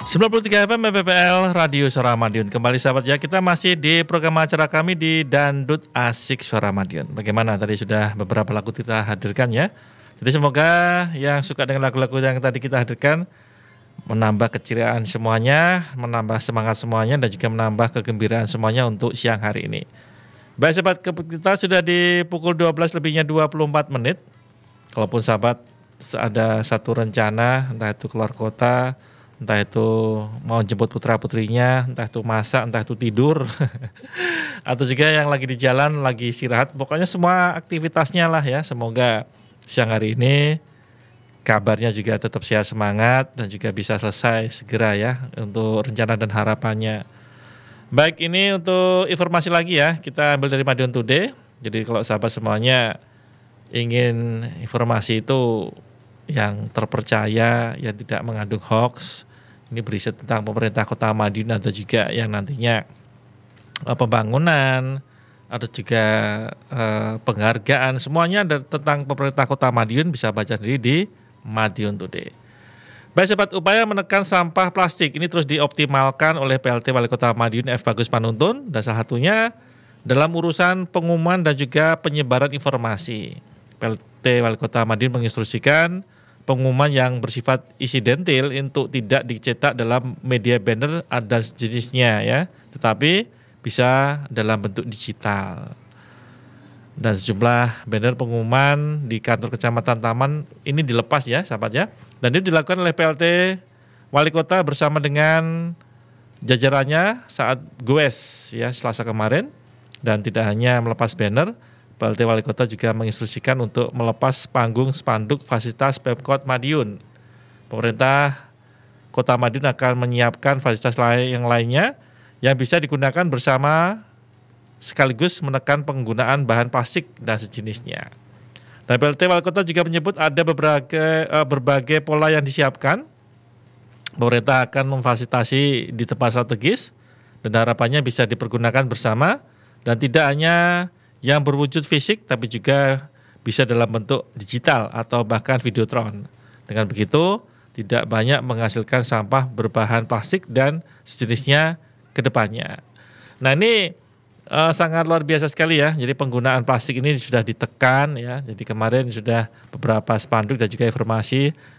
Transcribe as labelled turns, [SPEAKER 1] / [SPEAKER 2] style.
[SPEAKER 1] 93 FM MPPL Radio Suara Madiun. Kembali sahabat ya, kita masih di program acara kami di Dandut Asik Suara Madiun. Bagaimana tadi sudah beberapa lagu kita hadirkan ya. Jadi semoga yang suka dengan lagu-lagu yang tadi kita hadirkan menambah keceriaan semuanya, menambah semangat semuanya, dan juga menambah kegembiraan semuanya untuk siang hari ini. Baik sahabat, kita sudah di pukul 12 lebihnya 24 menit. Kalaupun sahabat ada satu rencana, entah itu keluar kota, entah itu mau jemput putra-putrinya, entah itu masak, entah itu tidur, atau juga yang lagi di jalan, lagi istirahat, pokoknya semua aktivitasnya lah ya. Semoga siang hari ini kabarnya juga tetap sehat semangat dan juga bisa selesai segera ya untuk rencana dan harapannya. Baik, ini untuk informasi lagi ya, kita ambil dari Madiun Today. Jadi kalau sahabat semuanya ingin informasi itu yang terpercaya, yang tidak mengandung hoax, ini berisi tentang pemerintah Kota Madiun atau juga yang nantinya pembangunan atau juga penghargaan, semuanya ada tentang pemerintah Kota Madiun, bisa baca sendiri di Madiun Today. Baik sahabat, upaya menekan sampah plastik ini terus dioptimalkan oleh PLT Wali Kota Madiun F. Bagus Panuntun, dan salah satunya dalam urusan pengumuman dan juga penyebaran informasi. PLT Wali Kota Madiun menginstruksikan pengumuman yang bersifat insidentil untuk tidak dicetak dalam media banner dan sejenisnya ya, tetapi bisa dalam bentuk digital. Dan sejumlah banner pengumuman di kantor Kecamatan Taman ini dilepas ya sahabat ya. Dan itu dilakukan oleh PLT Wali Kota bersama dengan jajarannya saat goes ya Selasa kemarin. Dan tidak hanya melepas banner, PLT Wali Kota juga menginstruksikan untuk melepas panggung spanduk fasilitas Pemkot Madiun. Pemerintah Kota Madiun akan menyiapkan fasilitas yang lainnya yang bisa digunakan bersama sekaligus menekan penggunaan bahan plastik dan sejenisnya. Dan PLT Wali Kota juga menyebut ada berbagai pola yang disiapkan. Pemerintah akan memfasilitasi di tempat strategis dan harapannya bisa dipergunakan bersama dan tidak hanya yang berwujud fisik tapi juga bisa dalam bentuk digital atau bahkan videotron. Dengan begitu tidak banyak menghasilkan sampah berbahan plastik dan sejenisnya ke depannya. Nah ini sangat luar biasa sekali ya. Jadi penggunaan plastik ini sudah ditekan ya. Jadi kemarin sudah beberapa spanduk dan juga informasi